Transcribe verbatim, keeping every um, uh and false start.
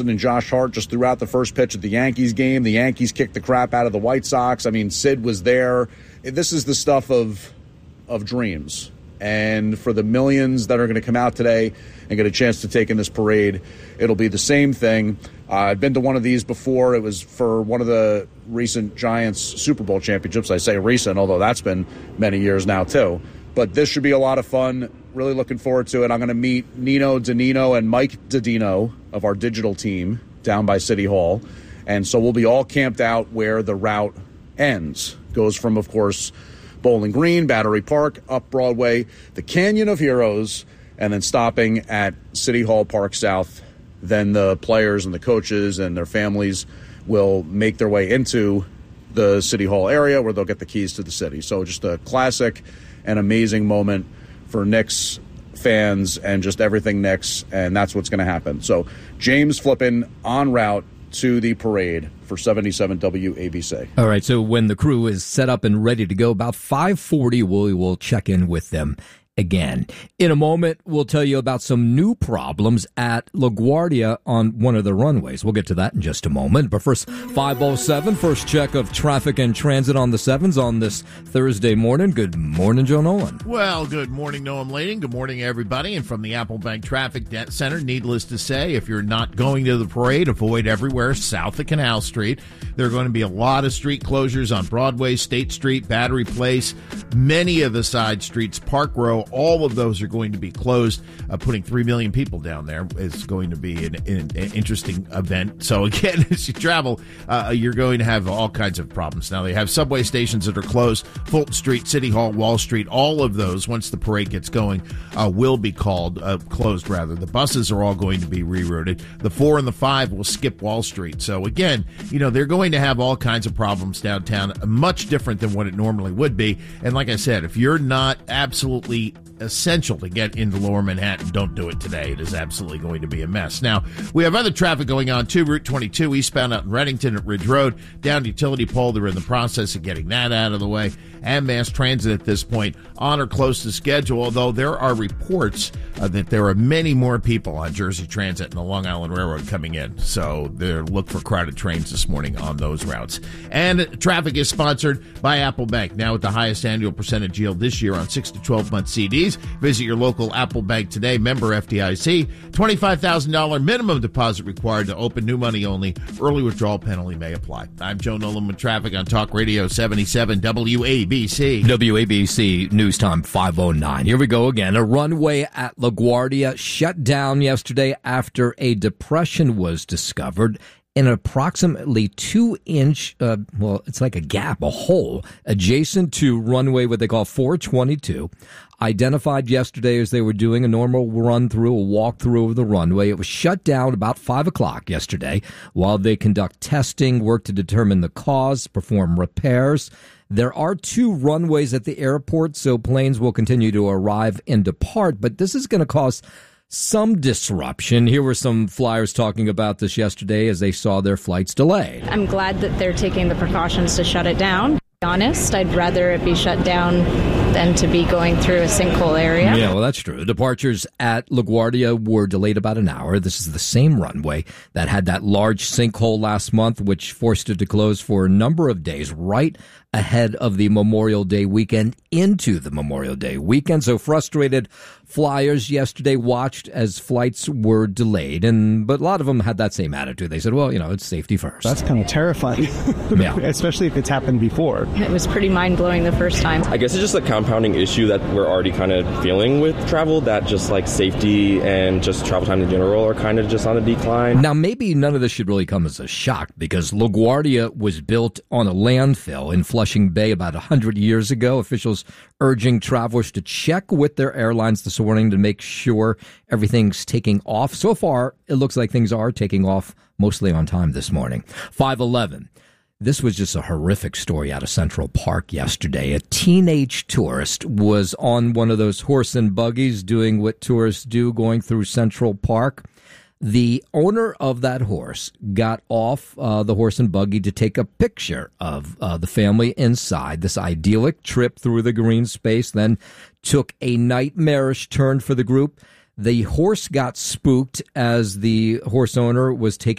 and Josh Hart just threw out the first pitch at the Yankees game. The Yankees kicked the crap out of the White Sox. I mean, Sid was there. This is the stuff of of dreams. And for the millions that are going to come out today and get a chance to take in this parade, it'll be the same thing. Uh, I've been to one of these before. It was for one of the recent Giants Super Bowl championships. I say recent, although that's been many years now too. But this should be a lot of fun. Really looking forward to it. I'm going to meet Nino Danino and Mike Didino of our digital team down by City Hall. And so we'll be all camped out where the route ends. Goes from, of course, Bowling Green, Battery Park, up Broadway, the Canyon of Heroes, and then stopping at City Hall Park South. Then the players and the coaches and their families will make their way into the City Hall area where they'll get the keys to the city. So just a classic and amazing moment for Knicks fans and just everything Knicks, and that's what's going to happen. So James Flippin en route to the parade for seventy-seven W A B C. All right, so when the crew is set up and ready to go, about five forty, we will check in with them again. In a moment, we'll tell you about some new problems at LaGuardia on one of the runways. We'll get to that in just a moment. But first, five oh seven, first check of traffic and transit on the sevens on this Thursday morning. Good morning, Joe Nolan. Well, good morning, Noam Lading. Good morning, everybody. And from the Apple Bank Traffic Center, needless to say, if you're not going to the parade, avoid everywhere south of Canal Street. There are going to be a lot of street closures on Broadway, State Street, Battery Place, many of the side streets, Park Row. All of those are going to be closed. Uh, putting three million people down there is going to be an, an, an interesting event. So, again, as you travel, uh, you're going to have all kinds of problems. Now, they have subway stations that are closed. Fulton Street, City Hall, Wall Street, all of those, once the parade gets going, uh, will be called, uh, closed, rather. The buses are all going to be rerouted. The four and the five will skip Wall Street. So, again, you know, they're going to have all kinds of problems downtown, much different than what it normally would be. And like I said, if you're not absolutely essential to get into Lower Manhattan, don't do it today. It is absolutely going to be a mess. Now, we have other traffic going on too. Route twenty-two eastbound out in Reddington at Ridge Road, down to Utility Pole. They're in the process of getting that out of the way. And mass transit at this point on or close to schedule, although there are reports uh, that there are many more people on Jersey Transit and the Long Island Railroad coming in. So they're look for crowded trains this morning on those routes. And traffic is sponsored by Apple Bank, now with the highest annual percentage yield this year on six to twelve month C Ds. Visit your local Apple Bank today. Member F D I C. twenty-five thousand dollars minimum deposit required to open. New money only. Early withdrawal penalty may apply. I'm Joe Nolan with traffic on Talk Radio seventy-seven W A B C. W A B C News Time five oh nine. Here we go again. A runway at LaGuardia shut down yesterday after a depression was discovered in an approximately two-inch, uh, well, it's like a gap, a hole, adjacent to runway what they call four twenty-two, identified yesterday as they were doing a normal run-through, a walk-through of the runway. It was shut down about five o'clock yesterday while they conduct testing, work to determine the cause, perform repairs. There are two runways at the airport, so planes will continue to arrive and depart, but this is going to cause some disruption. Here were some flyers talking about this yesterday as they saw their flights delayed. I'm glad that they're taking the precautions to shut it down. To be honest, I'd rather it be shut down than to be going through a sinkhole area. Yeah, well, that's true. Departures at LaGuardia were delayed about an hour. This is the same runway that had that large sinkhole last month, which forced it to close for a number of days right ahead of the Memorial Day weekend into the Memorial Day weekend. So frustrated flyers yesterday watched as flights were delayed, and but a lot of them had that same attitude. They said, well, you know, it's safety first. That's kind of terrifying, yeah. Especially if it's happened before. It was pretty mind-blowing the first time. I guess it's just a compounding issue that we're already kind of feeling with travel, that just like safety and just travel time in general are kind of just on a decline. Now, maybe none of this should really come as a shock because LaGuardia was built on a landfill in Flushing Bay about one hundred years ago. Officials urging travelers to check with their airlines this morning to make sure everything's taking off. So far, it looks like things are taking off mostly on time this morning. five eleven. This was just a horrific story out of Central Park yesterday. A teenage tourist was on one of those horse and buggies doing what tourists do going through Central Park. The owner of that horse got off uh, the horse and buggy to take a picture of uh, the family inside. This idyllic trip through the green space then took a nightmarish turn for the group. The horse got spooked as the horse owner was taking